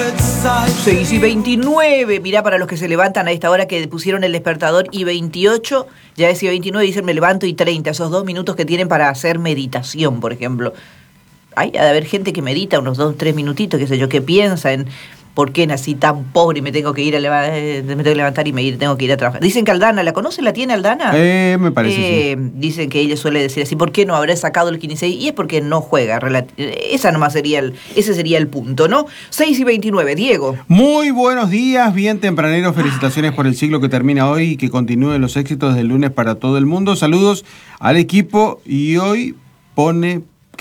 6:29, mirá, para los que se levantan a esta hora que pusieron el despertador y 28, ya decía 29, dicen me levanto y 30, esos 2 minutos que tienen para hacer meditación, por ejemplo. Hay de haber gente que medita unos 2, 3 minutitos, qué sé yo, que piensa en por qué nací tan pobre y me tengo que ir me tengo que levantar y tengo que ir a trabajar. Dicen que Aldana, ¿la conoce? ¿La tiene Aldana? Me parece, sí. Dicen que ella suele decir así, ¿por qué no habrá sacado el 15? Y es porque no juega. Esa nomás ese sería el punto, ¿no? 6:29, Diego. Muy buenos días, bien tempraneros, felicitaciones por el siglo que termina hoy y que continúen los éxitos del lunes para todo el mundo. Saludos al equipo y hoy pone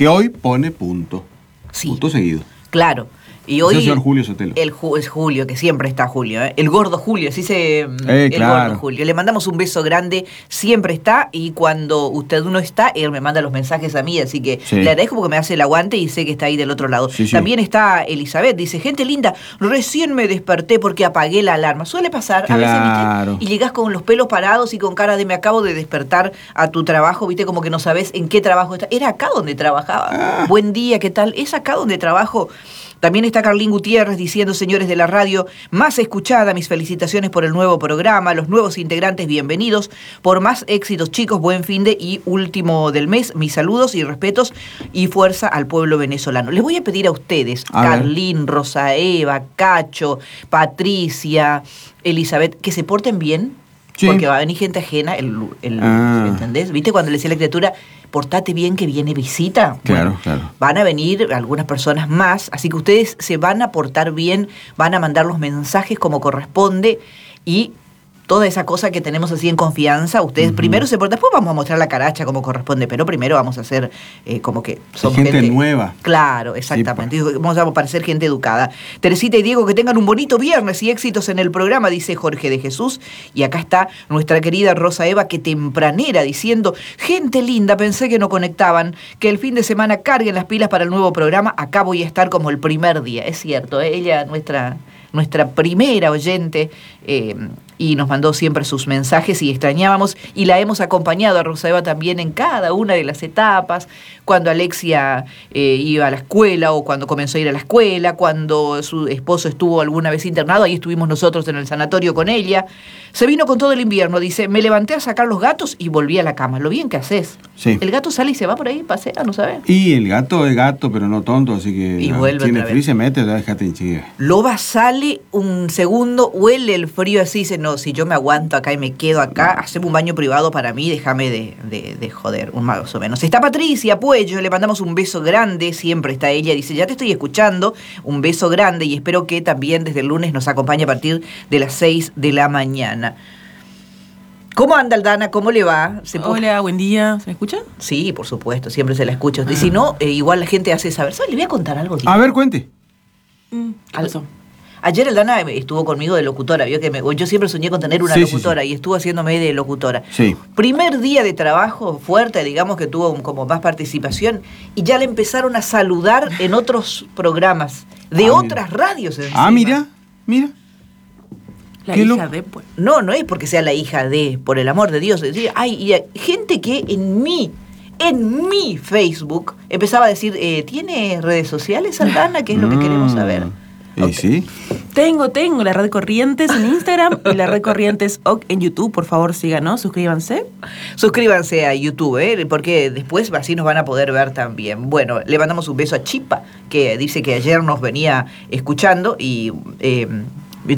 punto. Sí. Punto seguido. Claro. Y hoy el señor Julio Sotelo. Es Julio, que siempre está Julio, ¿eh? El gordo Julio, así se... el claro. Gordo Julio. Le mandamos un beso grande, siempre está, y cuando usted no está, él me manda los mensajes a mí, así que sí. Le agradezco porque me hace el aguante y sé que está ahí del otro lado. Sí, sí. También está Elizabeth, dice, gente linda, recién me desperté porque apagué la alarma. Suele pasar, claro. A veces, ¿viste? Y llegás con los pelos parados y con cara de me acabo de despertar a tu trabajo, ¿viste? Como que no sabés en qué trabajo está. Era acá donde trabajaba. Buen día, ¿qué tal? Es acá donde trabajo. También está Carlín Gutiérrez diciendo, señores de la radio, más escuchada, mis felicitaciones por el nuevo programa, los nuevos integrantes, bienvenidos, por más éxitos, chicos, buen finde y último del mes, mis saludos y respetos y fuerza al pueblo venezolano. Les voy a pedir a ustedes, Carlín, Rosa Eva, Cacho, Patricia, Elizabeth, que se porten bien, sí. Porque va a venir gente ajena, ¿entendés? ¿Viste cuando le decía a la criatura, portate bien que viene visita? Claro, bueno, claro. Van a venir algunas personas más, así que ustedes se van a portar bien, van a mandar los mensajes como corresponde y toda esa cosa que tenemos así en confianza, ustedes primero se portan, después vamos a mostrar la caracha como corresponde, pero primero vamos a hacer como que son gente nueva. Claro, exactamente. Sí, vamos a parecer gente educada. Teresita y Diego, que tengan un bonito viernes y éxitos en el programa, dice Jorge de Jesús. Y acá está nuestra querida Rosa Eva, que tempranera, diciendo, gente linda, pensé que no conectaban, que el fin de semana carguen las pilas para el nuevo programa, acá voy a estar como el primer día. Es cierto, ella, nuestra primera oyente, y nos mandó siempre sus mensajes y extrañábamos y la hemos acompañado a Rosa Eva también en cada una de las etapas, cuando Alexia iba a la escuela o cuando comenzó a ir a la escuela, cuando su esposo estuvo alguna vez internado, ahí estuvimos nosotros en el sanatorio con ella. Se vino con todo el invierno, dice, me levanté a sacar los gatos y volví a la cama. Lo bien que haces. Sí. El gato sale y se va por ahí, pasea, ¿no sabes? Y el gato es gato, pero no tonto, así que y vuelve tiene frío y se mete, déjate en chica. Loba sale un segundo, huele el frío así, dice, no, si yo me aguanto acá y me quedo acá, haceme un baño privado para mí, déjame de joder, un más o menos. Está Patricia Puello, le mandamos un beso grande, siempre está ella, dice, ya te estoy escuchando, un beso grande y espero que también desde el lunes nos acompañe a partir de las 6 de la mañana. ¿Cómo anda Aldana? ¿Cómo le va? Hola, buen día. ¿Se me escucha? Sí, por supuesto, siempre se la escucha. Y si no, igual la gente hace saber. ¿Sabes? Le voy a contar algo. A ver, cuente. ¿Qué pasó? Ayer Aldana estuvo conmigo de locutora, vio que yo siempre soñé con tener una locutora y estuvo haciéndome de locutora. Sí. Primer día de trabajo fuerte, digamos que tuvo como más participación y ya le empezaron a saludar en otros programas de otras radios. Encima. Mira. La hija de, pues. No es porque sea la hija de, por el amor de Dios. Hay gente que en mi Facebook empezaba a decir, ¿tiene redes sociales, Aldana? ¿Qué es lo que queremos saber? Okay. ¿Sí? Tengo la red Corrientes en Instagram y la red Corrientes en YouTube. Por favor, síganos, suscríbanse. Suscríbanse a YouTube, porque después así nos van a poder ver también. Bueno, le mandamos un beso a Chipa, que dice que ayer nos venía escuchando y